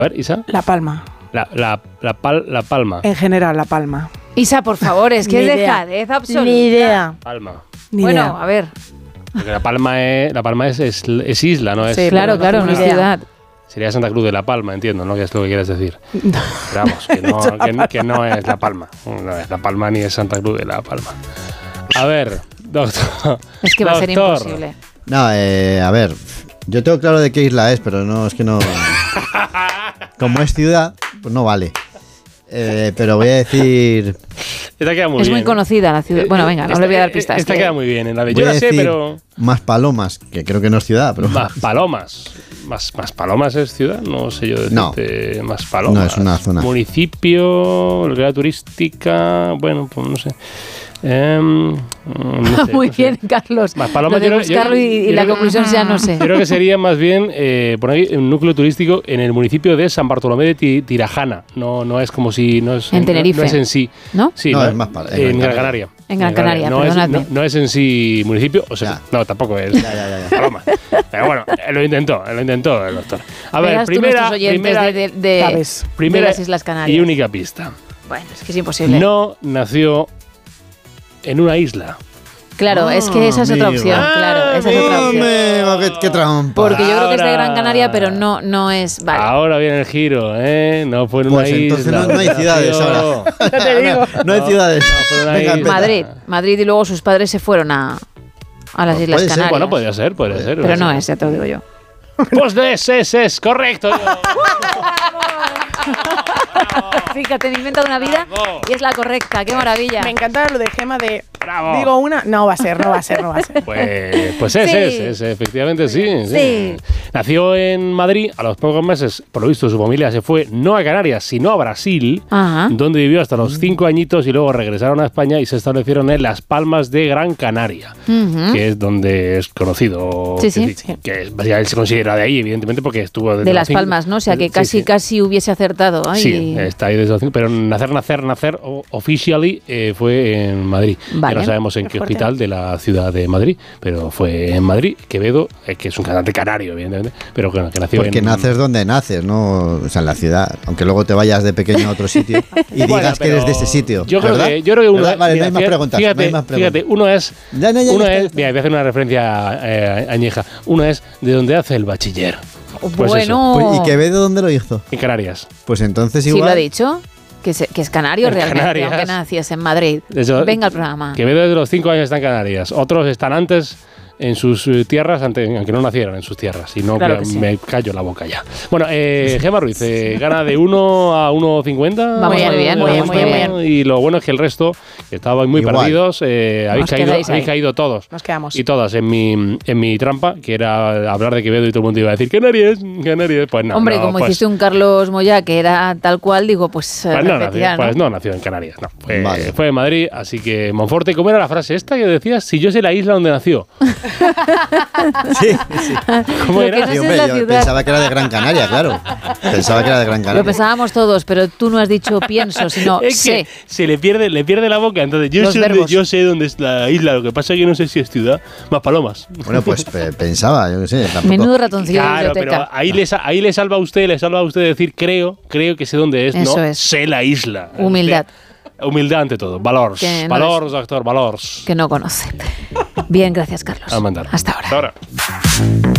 A ver, Isa. La Palma. La Palma. En general, La Palma. Isa, por favor, es que Ni es idea. dejadez absoluta. Ni idea. Palma. Ni Bueno, idea. a ver. Porque La Palma es isla, ¿no? Es, Sí, Claro, pero no es ni idea. ciudad. Sería Santa Cruz de La Palma, entiendo, ¿no? Que es lo que quieres decir. Pero vamos, que no es La Palma. No es La Palma ni es Santa Cruz de La Palma. A ver, doctor. Es que va a ser Doctor. imposible. No, a ver, yo tengo claro de qué isla es, pero no, es que no... Como es ciudad, pues no vale. Pero voy a decir... Esta queda muy Es bien. muy conocida la ciudad. Bueno, venga, no le voy a dar pistas. Esta que- queda muy bien. voy Yo a la sé, decir pero... Maspalomas, que creo que no es ciudad, pero... Más Palomas. Más Palomas es ciudad, no sé yo decirte. No. Más Palomas. No, es una zona. Municipio, localidad turística, bueno, pues no sé. No sé, Muy no sé. bien, Carlos. Más Palomas, Lo de yo- buscarlo yo- y yo la creo- conclusión ya no sé. Yo creo que sería más bien por ahí un núcleo turístico en el municipio de San Bartolomé de Tirajana. No es como si no es En Tenerife. No es en sí. ¿No? Sí, No, es más en Gran Canaria. En Gran Canaria, no es, perdonadme. no es en sí municipio, o sea, Ya. no, tampoco es Ya. Paloma. Pero bueno, lo intentó el doctor. A ver, Verás tú primera, nuestros oyentes primera, de ¿Sabes? primera las Islas Canarias. y única pista. Bueno, es que es imposible. No nació en una isla. Claro, es que esa es otra amigo. opción. Claro, esa es otra opción. Amigo, qué trampa. Porque yo creo que es de Ahora- Gran Canaria, pero no es. Vale. Ahora viene el giro, ¿eh? No fue en Pues una entonces isla. no hay ciudades ahora. No hay ciudades. fue una Venga, isla. empieza. Madrid y luego sus padres se fueron a las Pues Islas puede ser, Canarias. Bueno, podría ser. Pero no es, ya te lo digo yo. Pues es correcto. Fíjate, me he inventado una vida Bravo. y es la correcta. ¡Qué maravilla! Me encanta lo de Gema de... Bravo. Digo una... No va a ser. Pues Sí. efectivamente sí. Sí. Nació en Madrid, a los pocos meses, por lo visto su familia se fue no a Canarias, sino a Brasil, Ajá. donde vivió hasta los 5 añitos y luego regresaron a España y se establecieron en Las Palmas de Gran Canaria, Ujú. que es donde es conocido, Sí, sí. que básicamente se considera de ahí, evidentemente, porque estuvo desde De los Las 5. Palmas, ¿no? O sea, que Sí, casi hubiese acertado. Ay. Sí, está ahí desde los 5, pero nacer, officially fue en Madrid. Vale. Ya no sabemos en Qué qué fuerte. hospital de la ciudad de Madrid, pero fue en Madrid. Quevedo, que es un cantante canario, evidentemente, pero que nació Porque en... naces donde naces, ¿no? O sea, en la ciudad. Aunque luego te vayas de pequeño a otro sitio y Bueno, digas que pero eres de ese sitio. Yo creo ¿verdad? que uno... ¿Verdad? Vale, mira, no hay más preguntas. Fíjate, no hay más preguntas. fíjate, uno es... Ya uno está. es mira, voy a hacer una referencia añeja. Uno es de donde hace el bachiller. Pues Bueno. Pues, ¿y Quevedo dónde lo hizo? En Canarias. Pues entonces Sí, igual... lo ha dicho. Que es canario En realmente, Canarias. aunque naciese en Madrid. De hecho, Venga al programa. Quevedo desde los 5 años está en Canarias. Otros están antes en sus tierras, aunque no nacieran en sus tierras. Y no, Claro que sí. me callo la boca ya. Bueno, Gema Ruiz, gana de 1 a 1,50. Vamos muy bien, muy bien. Y lo bueno es que el resto, que estaban muy Igual. perdidos, habéis quedáis ahí. caído todos. Nos quedamos. Y todas en mi trampa, que era hablar de Quevedo y todo el mundo iba a decir Canarias. Pues no. Hombre, no, como pues, hiciste un Carlos Moya que era tal cual, digo, pues, pues no, repetirá, nació, pues no nació en Canarias, no. Vale. Fue en Madrid, así que Monforte, ¿cómo era la frase esta que decías? Si yo sé la isla donde nació. Sí, sí. ¿Cómo Lo era? que no Sí, sé hombre, es la yo ciudad. pensaba que era de Gran Canaria, claro. Pensaba que era de Gran Lo Canaria. pensábamos todos, pero tú no has dicho pienso, sino Es sé. que se le pierde la boca. Entonces, Los verbos. yo sé dónde es la isla. Lo que pasa es que no sé si es ciudad. Más Palomas. Bueno, pues pensaba, yo qué sé. Tampoco. Menudo ratoncillo de Claro, pero biblioteca. ahí le salva a usted decir creo que sé dónde es. Eso no es. sé la isla. Humildad. Humildad ante todo. Valors. Que no Valors, doctor, valors. Que no conoce. Bien, gracias, Carlos. A mandar. Hasta ahora. Hasta ahora.